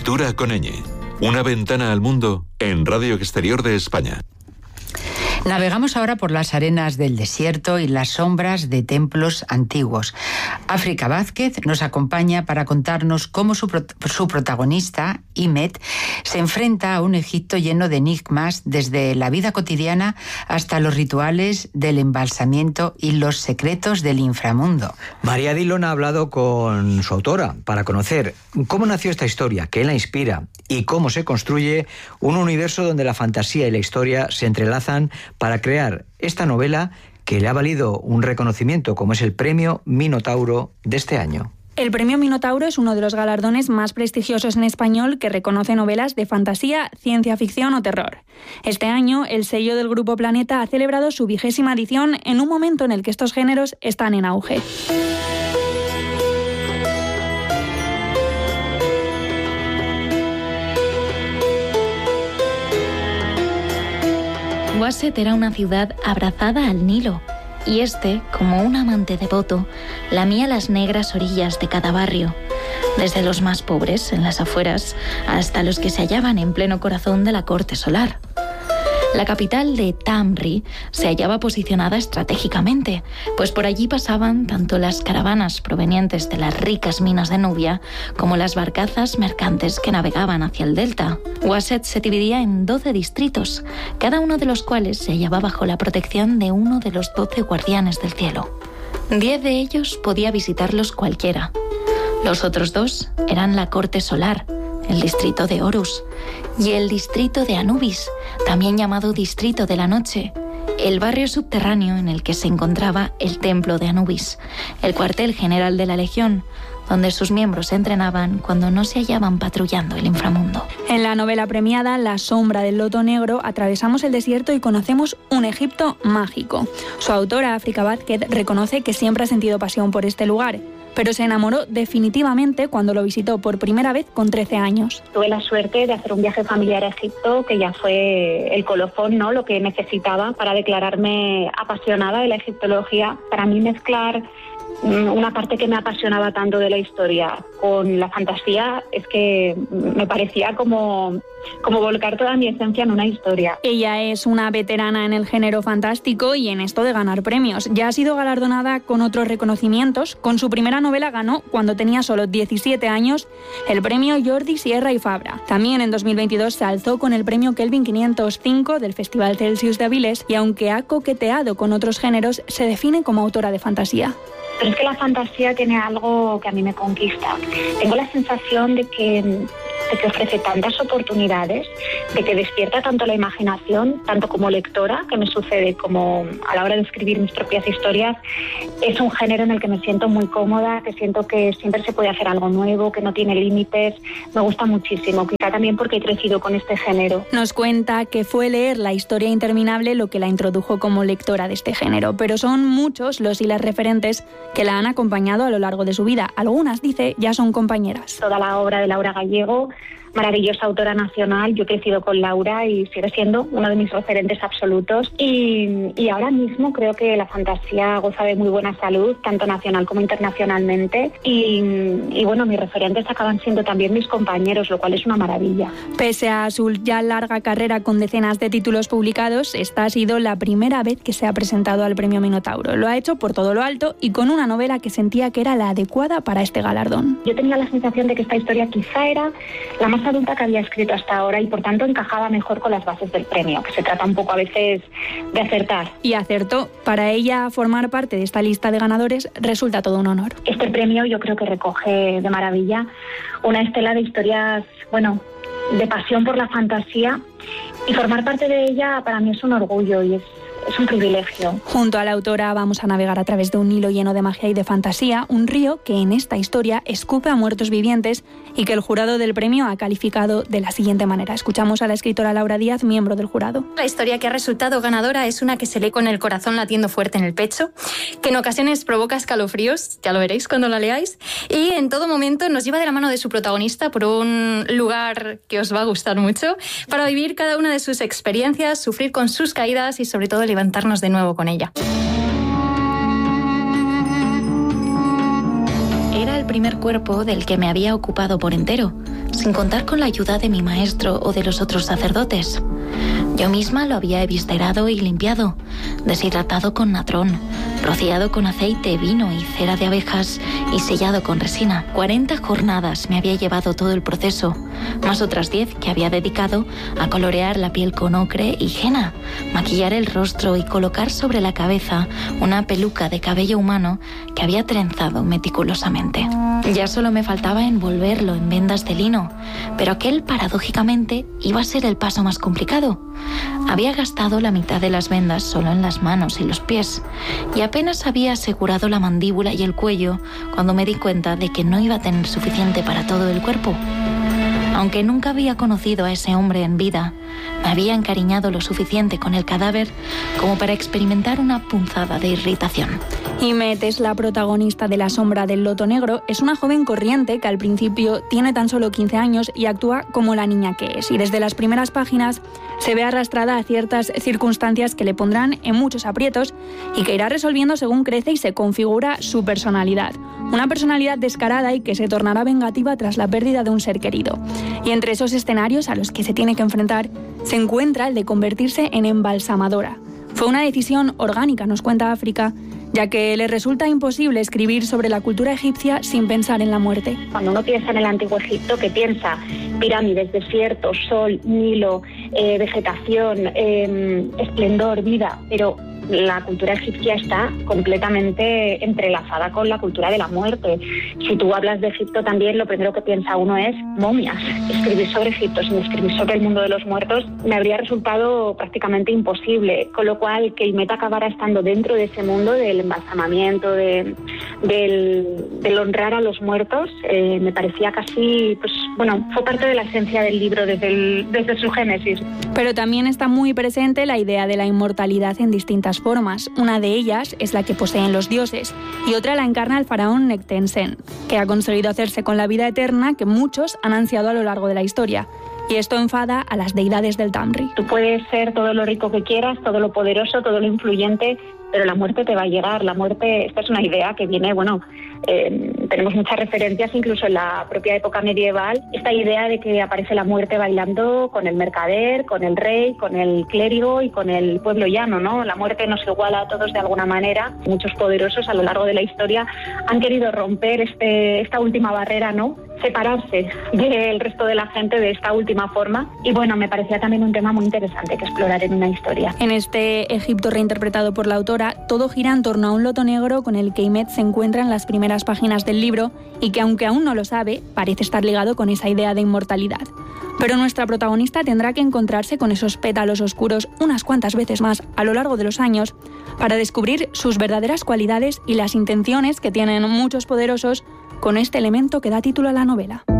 Cultura con ñ. Una ventana al mundo en Radio Exterior de España. Navegamos ahora por las arenas del desierto y las sombras de templos antiguos. África Vázquez nos acompaña para contarnos cómo su protagonista, Imet, se enfrenta a un Egipto lleno de enigmas, desde la vida cotidiana hasta los rituales del embalsamiento y los secretos del inframundo. María Dillon ha hablado con su autora para conocer cómo nació esta historia, qué la inspira y cómo se construye un universo donde la fantasía y la historia se entrelazan para crear esta novela que le ha valido un reconocimiento como es el Premio Minotauro de este año. El Premio Minotauro es uno de los galardones más prestigiosos en español que reconoce novelas de fantasía, ciencia ficción o terror. Este año, el sello del Grupo Planeta ha celebrado su 20ª edición en un momento en el que estos géneros están en auge. Waset era una ciudad abrazada al Nilo, y este, como un amante devoto, lamía las negras orillas de cada barrio, desde los más pobres, en las afueras, hasta los que se hallaban en pleno corazón de la corte solar. La capital de Tamri se hallaba posicionada estratégicamente, pues por allí pasaban tanto las caravanas provenientes de las ricas minas de Nubia como las barcazas mercantes que navegaban hacia el delta. Waset se dividía en 12 distritos, cada uno de los cuales se hallaba bajo la protección de uno de los 12 guardianes del cielo. 10 de ellos podía visitarlos cualquiera. Los otros 2 eran la corte solar, el distrito de Horus, y el distrito de Anubis, también llamado distrito de la noche, el barrio subterráneo en el que se encontraba el templo de Anubis, el cuartel general de la Legión, donde sus miembros se entrenaban cuando no se hallaban patrullando el inframundo. En la novela premiada La sombra del loto negro atravesamos el desierto y conocemos un Egipto mágico. Su autora, África Vázquez, reconoce que siempre ha sentido pasión por este lugar, pero se enamoró definitivamente cuando lo visitó por primera vez con 13 años. Tuve la suerte de hacer un viaje familiar a Egipto, que ya fue el colofón, ¿no?, lo que necesitaba para declararme apasionada de la egiptología. Para mí mezclar una parte que me apasionaba tanto de la historia con la fantasía es que me parecía como volcar toda mi esencia en una historia. Ella es una veterana en el género fantástico y en esto de ganar premios. Ya ha sido galardonada con otros reconocimientos. Con su primera novela ganó, cuando tenía solo 17 años, el premio Jordi Sierra y Fabra. También en 2022 se alzó con el premio Kelvin 505 del Festival Celsius de Avilés, y aunque ha coqueteado con otros géneros, se define como autora de fantasía. Pero es que la fantasía tiene algo que a mí me conquista. Tengo la sensación de que ofrece tantas oportunidades, de que despierta tanto la imaginación, tanto como lectora, que me sucede como a la hora de escribir mis propias historias. Es un género en el que me siento muy cómoda, que siento que siempre se puede hacer algo nuevo, que no tiene límites. Me gusta muchísimo, quizá también porque he crecido con este género. Nos cuenta que fue leer La historia interminable lo que la introdujo como lectora de este género, pero son muchos los y las referentes que la han acompañado a lo largo de su vida. Algunas, dice, ya son compañeras. Toda la obra de Laura Gallego, maravillosa autora nacional. Yo he crecido con Laura y sigue siendo uno de mis referentes absolutos. Y ahora mismo creo que la fantasía goza de muy buena salud, tanto nacional como internacionalmente. Y bueno, mis referentes acaban siendo también mis compañeros, lo cual es una maravilla. Pese a su ya larga carrera con decenas de títulos publicados, esta ha sido la primera vez que se ha presentado al Premio Minotauro. Lo ha hecho por todo lo alto y con una novela que sentía que era la adecuada para este galardón. Yo tenía la sensación de que esta historia quizá era la más adulta que había escrito hasta ahora y por tanto encajaba mejor con las bases del premio, que se trata un poco a veces de acertar. Y acertó. Para ella formar parte de esta lista de ganadores resulta todo un honor. Este premio yo creo que recoge de maravilla una estela de historias, bueno, de pasión por la fantasía, y formar parte de ella para mí es un orgullo y es un privilegio. Junto a la autora vamos a navegar a través de un Nilo lleno de magia y de fantasía, un río que en esta historia escupe a muertos vivientes y que el jurado del premio ha calificado de la siguiente manera. Escuchamos a la escritora Laura Díaz, miembro del jurado. La historia que ha resultado ganadora es una que se lee con el corazón latiendo fuerte en el pecho, que en ocasiones provoca escalofríos, ya lo veréis cuando la leáis, y en todo momento nos lleva de la mano de su protagonista por un lugar que os va a gustar mucho, para vivir cada una de sus experiencias, sufrir con sus caídas y sobre todo levantarnos de nuevo con ella. primer cuerpo del que me había ocupado por entero, sin contar con la ayuda de mi maestro o de los otros sacerdotes. Yo misma lo había eviscerado y limpiado, deshidratado con natrón, rociado con aceite, vino y cera de abejas y sellado con resina. 40 jornadas me había llevado todo el proceso, más otras 10 que había dedicado a colorear la piel con ocre y henna, maquillar el rostro y colocar sobre la cabeza una peluca de cabello humano que había trenzado meticulosamente. Ya solo me faltaba envolverlo en vendas de lino, pero aquel paradójicamente iba a ser el paso más complicado. Había gastado la mitad de las vendas solo en las manos y los pies, y apenas había asegurado la mandíbula y el cuello cuando me di cuenta de que no iba a tener suficiente para todo el cuerpo. Aunque nunca había conocido a ese hombre en vida, me había encariñado lo suficiente con el cadáver como para experimentar una punzada de irritación. Imet es la protagonista de La sombra del loto negro. Es una joven corriente que al principio tiene tan solo 15 años y actúa como la niña que es. Y desde las primeras páginas se ve arrastrada a ciertas circunstancias que le pondrán en muchos aprietos y que irá resolviendo según crece y se configura su personalidad. Una personalidad descarada y que se tornará vengativa tras la pérdida de un ser querido. Y entre esos escenarios a los que se tiene que enfrentar se encuentra el de convertirse en embalsamadora. Fue una decisión orgánica, nos cuenta África, ya que le resulta imposible escribir sobre la cultura egipcia sin pensar en la muerte. Cuando uno piensa en el Antiguo Egipto, ¿qué piensa? Pirámides, desierto, sol, Nilo, vegetación, esplendor, vida, pero la cultura egipcia está completamente entrelazada con la cultura de la muerte. Si tú hablas de Egipto también, lo primero que piensa uno es momias. Escribir sobre Egipto sin escribir sobre el mundo de los muertos me habría resultado prácticamente imposible, con lo cual que Imet acabara estando dentro de ese mundo del embalsamamiento, del honrar a los muertos, me parecía casi, fue parte de la esencia del libro desde su génesis. Pero también está muy presente la idea de la inmortalidad en distintas formas. Una de ellas es la que poseen los dioses y otra la encarna el faraón Nectensen, que ha conseguido hacerse con la vida eterna que muchos han ansiado a lo largo de la historia. Y esto enfada a las deidades del Tamri. Tú puedes ser todo lo rico que quieras, todo lo poderoso, todo lo influyente, pero la muerte te va a llegar. La muerte, esta es una idea que viene, tenemos muchas referencias incluso en la propia época medieval, esta idea de que aparece la muerte bailando con el mercader, con el rey, con el clérigo y con el pueblo llano, ¿no? La muerte nos iguala a todos de alguna manera. Muchos poderosos a lo largo de la historia han querido romper esta última barrera, ¿no? Separarse del resto de la gente de esta última forma. Y me parecía también un tema muy interesante que explorar en una historia. En este Egipto reinterpretado por la autora, todo gira en torno a un loto negro con el que Imet se encuentra en las primeras páginas del libro y que, aunque aún no lo sabe, parece estar ligado con esa idea de inmortalidad. Pero nuestra protagonista tendrá que encontrarse con esos pétalos oscuros unas cuantas veces más a lo largo de los años para descubrir sus verdaderas cualidades y las intenciones que tienen muchos poderosos con este elemento que da título a la novela.